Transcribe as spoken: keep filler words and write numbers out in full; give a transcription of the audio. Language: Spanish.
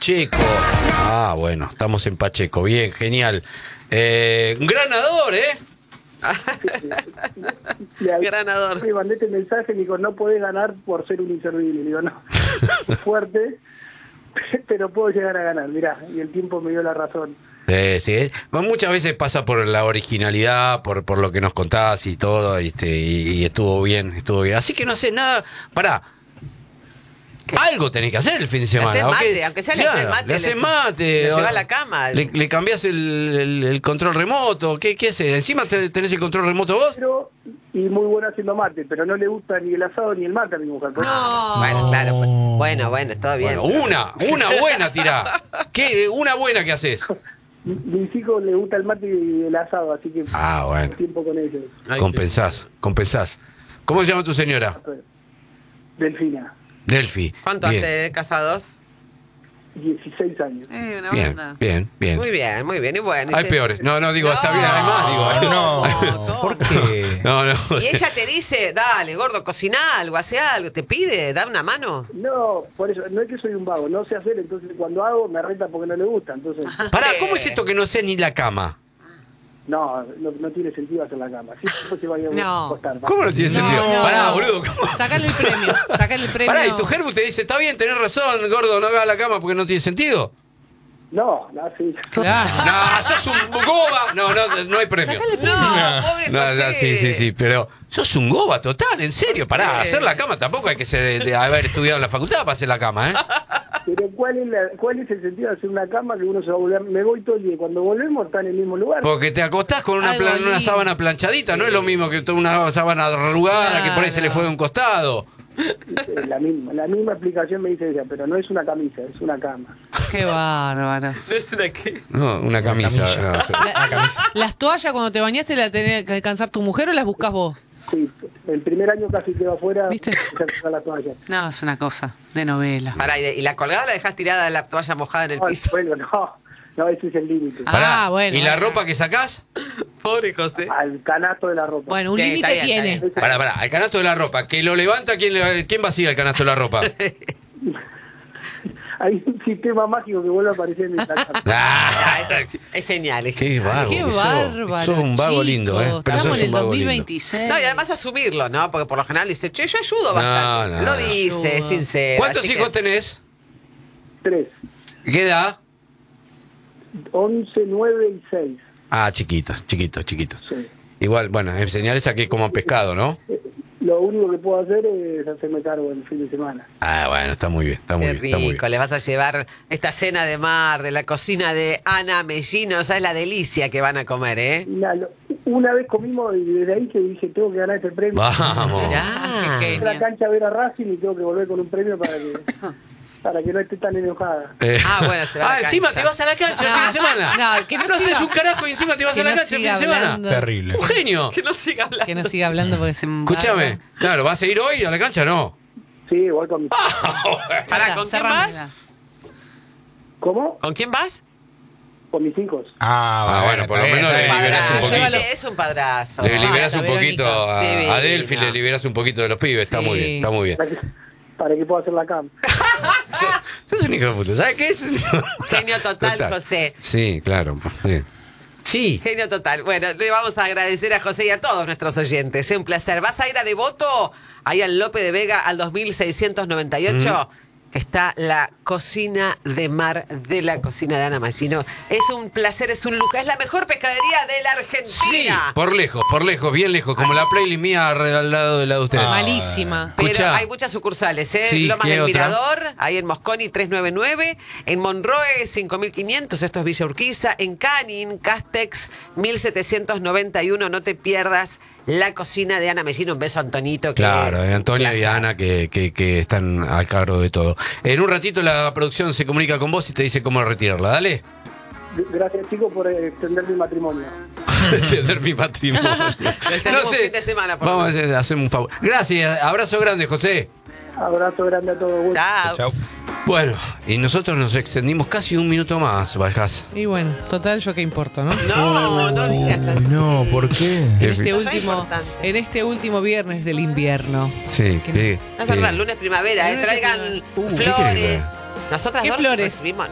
Pacheco. Ah, bueno, estamos en Pacheco. Bien, genial. Eh, un gran nadador, ¿eh? Ganador. Le mandé este mensaje y digo, no podés ganar por ser un inservible. Le digo, no, fuerte, pero puedo llegar a ganar. Mirá, y el tiempo me dio la razón. Eh, sí, muchas veces pasa por la originalidad, por, por lo que nos contás y todo, y, este, y, y estuvo bien, estuvo bien. Así que no haces nada, pará. ¿Qué? Algo tenés que hacer el fin de semana. Le haces mate, ¿okay? aunque sea le claro, haces mate. Le haces mate. Le llevas a la cama. Le, le cambiás el, el, el control remoto. ¿Qué, qué haces? ¿Encima tenés el control remoto vos? Pero, y muy bueno haciendo mate, pero no le gusta ni el asado ni el mate a mi mujer. No. Bueno, claro. Pues, bueno, bueno, todo bien. Bueno, una, una buena tirá. ¿Qué? Una buena que haces. Mis hijos les gusta el mate y el asado, así que ah, bueno. tiempo con ellos. Compensás, compensás. ¿Cómo se llama tu señora? Delfina. Delfi. ¿Cuánto bien. hace de casados? dieciséis años. Eh, una Bien, banda. bien, bien. Muy bien, muy bien. Y bueno. Hay se... peores. No, no, digo, no, está bien, hay más, digo. No, no. ¿por qué? No, no. Y ella te dice, dale, gordo, cocina algo, hace algo, te pide, da una mano. No, por eso, no es que soy un vago, no sé hacer, entonces cuando hago me reta porque no le gusta, entonces... Pará, ¿cómo es esto que no sé ni la cama? No, no, no tiene sentido hacer la cama. Sí, después se vaya No. a acostar. ¿Cómo no tiene No, sentido? no, Pará, no. boludo. ¿Cómo? Sacale el premio, sacale el premio. Pará, y tu germu te dice, está bien, tenés razón, gordo, no hagas la cama porque no tiene sentido. No, no, sí. Claro. No, sos un goba. No, no, no hay premio. Sacale el premio. No, pobre No, José. no, sí, sí, sí, pero sos un goba total, en serio. Pará, hacer la cama tampoco hay que ser de haber estudiado en la facultad para hacer la cama, ¿eh? Pero ¿cuál es, la, ¿cuál es el sentido de hacer una cama que uno se va a volver? Me voy todo el día. Cuando volvemos está en el mismo lugar. Porque te acostás con una, Algo plan- una lindo. sábana planchadita, no es lo mismo que toda una sábana arrugada que por ahí se le fue de un costado. Eh, La misma, la misma explicación me dice ella, pero no es una camisa, es una cama. Qué bárbaro. ¿No es una qué? No, una camisa. camisa. no, sí. La- ¿Las toallas cuando te bañaste las tenés que alcanzar tu mujer o las buscas vos? Sí, el primer año casi quedó afuera. ¿Viste? Ya se la toalla. No, es una cosa de novela. Pará, ¿y, y la colgada la dejas tirada la toalla mojada en el No, piso? bueno, no, no, ese es el límite. Ah, Pará, bueno, ¿y la bueno. ropa que sacás? Pobre José. Al canasto de la ropa. Bueno, un Sí, está límite bien, está tiene. bien. Pará, pará, el canasto de la ropa, que lo levanta, ¿quién, le, quién vacía el canasto de la ropa? Hay un sistema mágico que vuelve a aparecer en esta casa. Ah, Ah, es, es genial, es qué genial. vago. Qué que sos. bárbaro. Sos un vago chicos. lindo, ¿eh? Pero Estamos sos en un el vago dos mil lindo. veintiséis. No, y además asumirlo, ¿no? Porque por lo general dice, che, yo ayudo No, bastante. no, Lo no. dice, es Ayudo. sincero. ¿Cuántos así hijos que- tenés? Tres, ¿Qué edad? once, nueve y seis. Ah, chiquitos, chiquitos, chiquitos. Sí. Igual, bueno, enseñarles a que coman pescado, ¿no? Eh, Lo único que puedo hacer es hacerme cargo el fin de semana. Ah, bueno, está muy bien, está muy Qué bien, está muy rico, bien. le vas a llevar esta cena de mar de la cocina de Ana Mellino, esa es la delicia que van a comer, ¿eh? Una, lo- una vez comimos y desde ahí que dije, tengo que ganar este premio. Vamos. Mirá. Qué Fui a la cancha a ver a Racing y tengo que volver con un premio para que, para que no esté tan enojada. Eh, Ah, bueno, se va a la Ah, encima cancha. te vas a la cancha el fin de semana. No, que no no haces siga- un carajo y encima te vas que a la no cancha el fin siga de semana. hablando. Terrible. Un genio. Que no siga hablando. Que no siga hablando porque se embarga. Escúchame, claro, ¿vas a ir hoy a la cancha? No. Sí, igual con mi... Pará, Pará, ¿con quién cerrámela. vas? ¿Cómo? ¿Con quién vas? Con mis hijos. Ah, Ah, bueno, por lo está bien, menos está le bien. liberas un Padrazo, poquito. che, es un padrazo. Le liberas Basta, un poquito a, Verónica. a Delphi, Divina. le liberas un poquito de los pibes. Está Sí. muy bien, está muy bien. Para que, para que pueda hacer la cama. Sos, sos un hijo de puta, ¿sabes qué es? Genio total, José. Sí, claro. Bien. Sí. Genio total. Bueno, le vamos a agradecer a José y a todos nuestros oyentes. Es un placer. ¿Vas a ir a Devoto? Ahí al Lope de Vega, al dos mil seiscientos noventa y ocho. Está la cocina de mar de la cocina de Ana Mellino. Es un placer, es un lujo. Es la mejor pescadería de la Sí, Argentina. por lejos, por lejos, bien lejos, como la playlist mía al lado de la de ustedes. Ah, Malísima. Pero Escuchá. hay muchas sucursales, ¿eh? Sí, Lomas ¿qué del otra? Mirador, ahí en Mosconi trescientos noventa y nueve, en Monroe cinco mil quinientos, esto es Villa Urquiza, en Canin, Castex mil setecientos noventa y uno, no te pierdas la cocina de Ana Mellino. Un beso a Antonito. que Claro, es de Antonia un y placer. Ana que, que, que están al cargo de todo. En un ratito la producción se comunica con vos y te dice cómo retirarla. Dale. Gracias, chicos, por extender mi matrimonio. Entender mi matrimonio. Tenemos fin de semana, por Vamos lo a hacer, hacer un favor. Gracias, abrazo grande, José. Abrazo grande a todos. Chao. Chau. Bueno, y nosotros nos extendimos casi un minuto más, Valjas. Y bueno, total, yo qué importo, ¿no? No, no digas así. No, ¿por qué? En Qué este fi- último, importante. en este último viernes del invierno. Sí, Que que- Es verdad, que- lunes primavera, ¿eh? Lunes Traigan primavera. Uh, ¿qué flores. querés? Nosotras ¿Qué dos flores? recibimos-